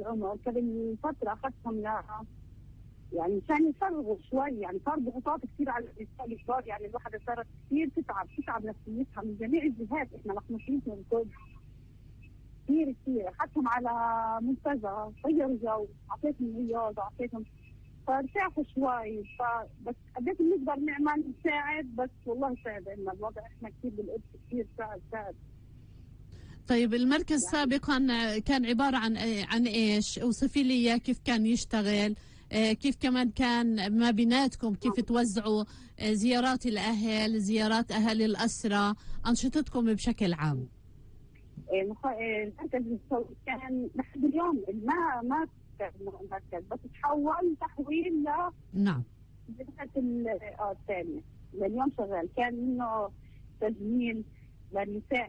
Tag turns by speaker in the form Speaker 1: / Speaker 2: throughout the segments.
Speaker 1: العمر قبل فترة أخذتهم يعني مشان يفرغوا شوي، يعني صار ضغوطات كثير على النساء الكبار، يعني الواحدة صارت كثير تتعب نفسيتها من جميع الجهات، احنا مخنوقين من الكل كثير. أخذتهم على منتزه، غيروا جو، أعطيتهم رياضة، أعطيتهم فارتاحوا شوي. بس قديش بنقدر نعمل نساعد، بس والله صعب إن الوضع احنا كثير بالقدس كثير صعب.
Speaker 2: طيب المركز يعني سابقا كان عبارة عن ايش؟ اوصفي لي اياه، كيف كان يشتغل؟ كيف كمان كان ما بيناتكم، كيف توزعوا زيارات الأهل، زيارات أهل الأسرى، أنشطتكم بشكل عام؟
Speaker 1: المركز كان لحد اليوم ما كان مركز، بس تحول تحويل
Speaker 2: نعم
Speaker 1: الجهات الثانية. اليوم شغال، كان انه تجميل للنساء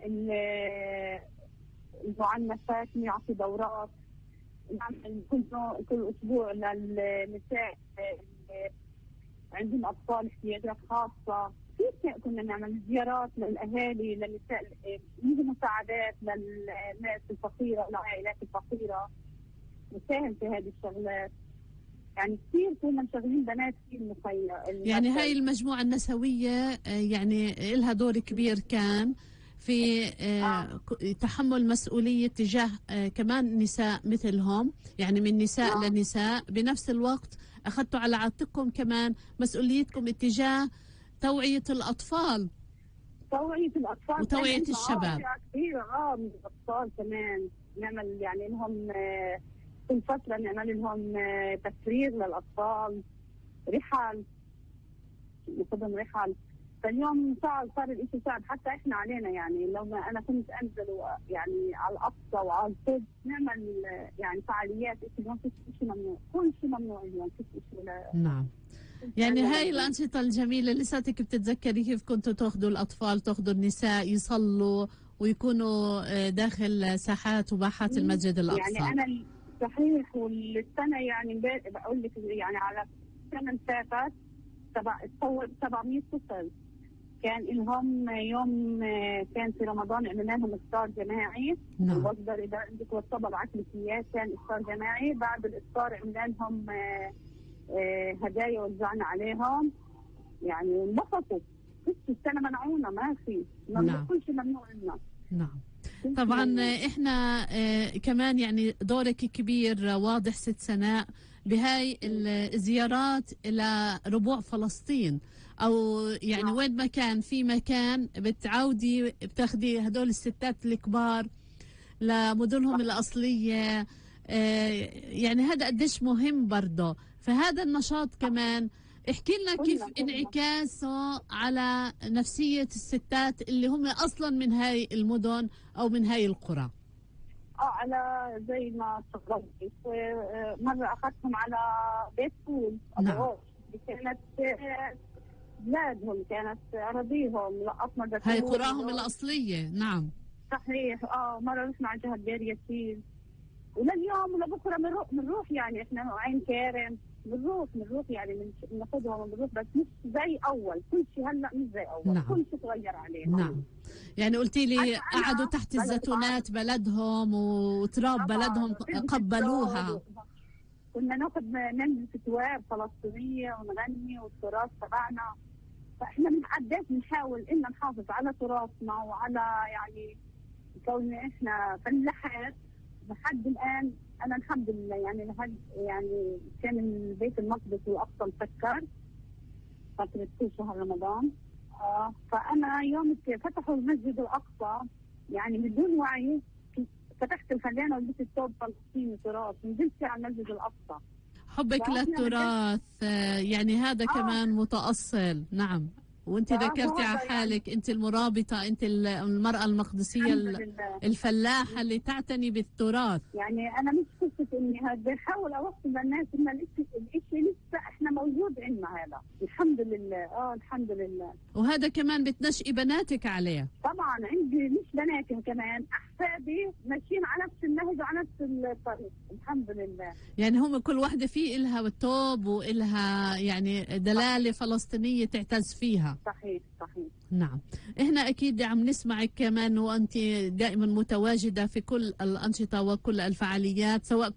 Speaker 1: المعنفات، يعطي دورات، نعمل كل اسبوع للنساء عندهم اطفال احتياجات خاصه. كيف كنا نعمل زيارات للاهالي، للنساء، نجيب مساعدات للناس الفقيره، للعائلات الفقيره، نساهم في هذه الشغلات. يعني كثير كنا مشغلين بنات في المخيم.
Speaker 2: يعني هاي المجموعه النسويه يعني لها دور كبير كان في تحمل مسؤولية تجاه كمان نساء مثلهم، يعني من نساء لنساء. بنفس الوقت أخذتوا على عاتقكم كمان مسؤوليتكم اتجاه توعية الأطفال وتوعية الشباب.
Speaker 1: كثير من الأطفال كمان نعمل يعني لهم كل فترة نعمل لهم تفريغ للأطفال، رحل، ناخذهم رحل. فاليوم صار الاشي صعب حتى احنا علينا، يعني لو ما انا كنت انزل يعني على الاقصى وعلى القدس نعمل يعني فعاليات، اليوم في شيء ممنوع، كل شيء ممنوع اليوم، في شيء
Speaker 2: نعم. يعني هاي الأنشطة الجميلة لساتك بتتذكري كيف كنتوا تاخذوا الأطفال، تاخذوا النساء يصلوا ويكونوا داخل ساحات وباحات المسجد الأقصى؟
Speaker 1: يعني أنا صحيح، والسنة يعني بقول لك يعني على السنة اللي فاتت تصور 700 طفل كان لهم يوم، كان في رمضان عملنا لهم افطار جماعي.
Speaker 2: نعم.
Speaker 1: وبقدر اذا عندك واتساب ابعث لك اياه، كان افطار جماعي. بعد الافطار عملنا لهم هدايا وزعنا عليهم، يعني انبسطوا. السنه منعونا، ما في
Speaker 2: نعم.
Speaker 1: كل شيء ممنوع لنا.
Speaker 2: نعم. طبعا احنا كمان يعني دورك كبير واضح ست سناء بهاي الزيارات الى ربوع فلسطين، او يعني وين ما كان في مكان بتعودي بتاخدي هدول الستات الكبار لمدنهم الاصليه. يعني هذا قديش مهم برضه. فهذا النشاط كمان احكي لنا كيف انعكاسه على نفسية الستات اللي هم أصلا من هاي المدن أو من هاي القرى.
Speaker 1: على زي ما تفضلتي، مرة أخذتهم على بيت فول.
Speaker 2: نعم.
Speaker 1: كانت بلادهم، كانت أراضيهم، لقطنا
Speaker 2: هاي قراهم الأصلية. نعم
Speaker 1: صحيح. مرة رحنا على جهة دير ياسين، ولليوم ولبكرة بنروح يعني احنا عين كارم بنروح يعني بناخذهم وبنروح، بس مش زي اول. كل شيء هلا مش زي اول.
Speaker 2: نعم.
Speaker 1: كل شيء تغير علينا.
Speaker 2: نعم. يعني قلتي لي قعدوا تحت الزيتونات بلدهم وتراب بلدهم قبلوها.
Speaker 1: كنا ننزل في تواب فلسطينية ونغني والتراث تبعنا. فاحنا قديش بنحاول ان نحافظ على تراثنا وعلى يعني كون احنا فلاحات لحد الان. انا الحمد لله يعني يعني كان البيت المقدس والاقصى مسكر فتره كل شهر رمضان. فانا يوم فتحوا المسجد الاقصى يعني بدون وعي فتحت الخزانه ولبست ثوب فلسطيني تراث، نزلت على المسجد الاقصى.
Speaker 2: حبك للتراث يعني هذا كمان متأصل. نعم. وانت ذكرتي على حالك انت المرابطة، انت المرأة المقدسية الفلاحة اللي تعتني بالتراث.
Speaker 1: يعني انا مش قصة اني بحاول اوصل للناس ان الاشي لسه احنا موجود عندنا هذا، الحمد لله. الحمد لله.
Speaker 2: وهذا كمان بتنشئي بناتك عليه.
Speaker 1: طبعا عندي مش بناتي كمان احفادي ماشيين على نفس النهج وعلى نفس الطريق، الحمد لله.
Speaker 2: يعني هم كل واحدة في إلها الثوب وإلها يعني دلالة فلسطينية تعتز فيها.
Speaker 1: صحيح.
Speaker 2: نعم. احنا اكيد عم نسمعك كمان وانت دائما متواجدة في كل الأنشطة وكل الفعاليات، سواء